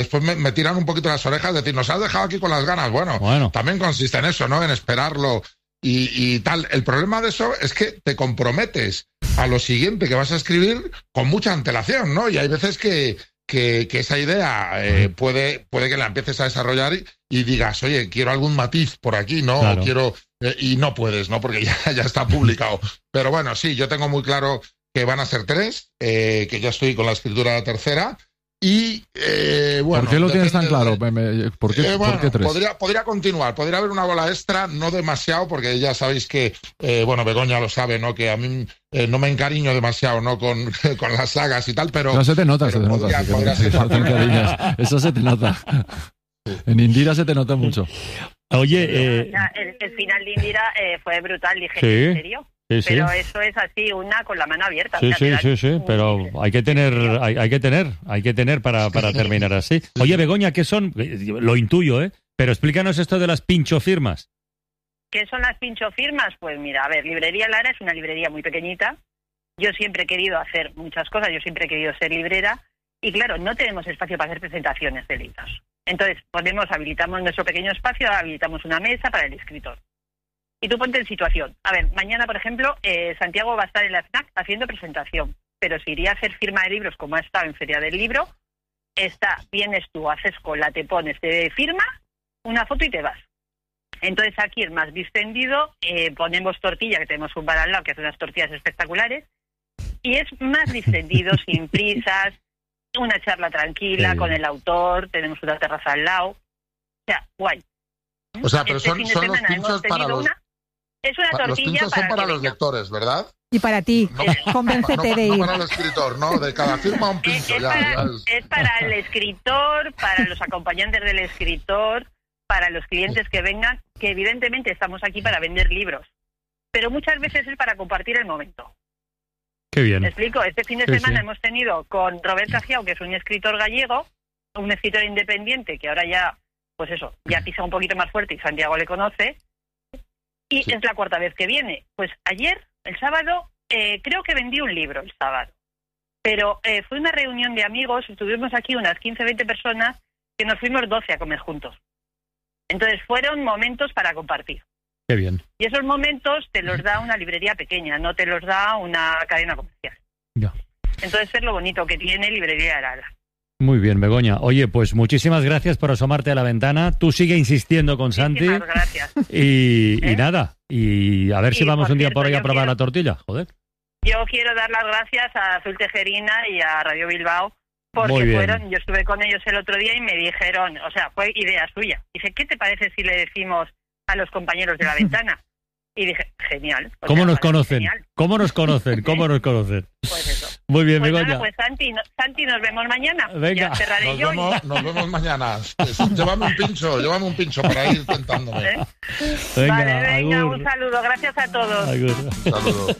después me tiran un poquito las orejas, decir, nos has dejado aquí con las ganas. Bueno, también consiste en eso, ¿no? En esperarlo y tal. El problema de eso es que te comprometes a lo siguiente que vas a escribir con mucha antelación, ¿no? Y hay veces que esa idea puede que la empieces a desarrollar y digas, oye, quiero algún matiz por aquí, ¿no? Claro. O quiero... y no puedes, ¿no? Porque ya está publicado. Pero bueno, sí, yo tengo muy claro que van a ser 3, que ya estoy con la escritura de la tercera. Y, bueno... ¿Por qué lo tienes tan claro? ¿Por qué 3? Podría continuar, podría haber una bola extra, no demasiado, porque ya sabéis que, Begoña lo sabe, ¿no? Que a mí no me encariño demasiado, ¿no? Con las sagas y tal, pero... No, se te nota, podría ser eso se te nota. En Indira se te nota mucho. Oye... el final de Indira fue brutal, dije, sí, ¿en serio? Sí. Pero eso es así, una con la mano abierta. Sí, pero hay que tener para terminar así. Oye, Begoña, ¿qué son? Lo intuyo, ¿eh? Pero explícanos esto de las pinchofirmas. ¿Qué son las pinchofirmas? Pues mira, a ver, Librería Lara es una librería muy pequeñita. Yo siempre he querido hacer muchas cosas, yo siempre he querido ser librera. Y claro, no tenemos espacio para hacer presentaciones de libros. Entonces, habilitamos nuestro pequeño espacio, habilitamos una mesa para el escritor. Y tú ponte en situación. A ver, mañana, por ejemplo, Santiago va a estar en la FNAC haciendo presentación, pero si iría a hacer firma de libros como ha estado en Feria del Libro, vienes tú, haces cola, te pones, te firma, una foto y te vas. Entonces aquí es más distendido, ponemos tortilla, que tenemos un bar al lado que hace unas tortillas espectaculares, y es más distendido, sin prisas, una charla tranquila con el autor, tenemos una terraza al lado. O sea, guay. O sea, pero son los pinchos para los... Es una tortilla los pinchos son para los lectores, ¿verdad? Y para ti, convéncete de ir. No para el escritor, ¿no? De cada firma un pincho. Es para el escritor, para los acompañantes del escritor, para los clientes que vengan, que evidentemente estamos aquí para vender libros. Pero muchas veces es para compartir el momento. Qué bien. ¿Me explico? Este fin de semana hemos tenido con Robert Cajiao, que es un escritor gallego, un escritor independiente que ahora ya, pues eso, ya pisa un poquito más fuerte y Santiago le conoce. Y es la 4ª vez que viene. Pues ayer, el sábado, creo que vendí un libro el sábado. Pero fue una reunión de amigos, estuvimos aquí unas 15, 20 personas, que nos fuimos 12 a comer juntos. Entonces fueron momentos para compartir. Qué bien. Y esos momentos te los da una librería pequeña, no te los da una cadena comercial. Ya. Entonces es lo bonito que tiene Librería Lara. Muy bien, Begoña. Oye, pues muchísimas gracias por asomarte a la ventana. Tú sigue insistiendo con Santi. Muchísimas gracias. Y nada. Y a ver si vamos un día por ahí a probar la tortilla. Joder. Yo quiero dar las gracias a Azul Tejerina y a Radio Bilbao porque yo estuve con ellos el otro día y me dijeron, o sea, fue idea suya. Dice, ¿qué te parece si le decimos a los compañeros de la ventana? Y dije, genial. ¿Cómo nos conocen? Genial. ¿Cómo nos conocen? Pues eso. Muy bien, pues Begoña. Nada, pues Santi, nos vemos mañana. Venga. Ya cerraré nos vemos mañana. Llévame un pincho para ir tentándome. Venga, vale, venga, agur. un saludo. Gracias a todos. Agur. Un saludo.